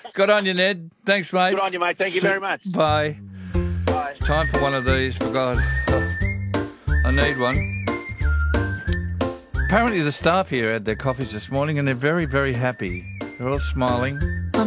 Good on you, Ned. Thanks, mate. Good on you, mate. Thank you very much. Bye. Bye. It's time for one of these, for God. I need one. Apparently the staff here had their coffees this morning and they're very, very happy. They're all smiling.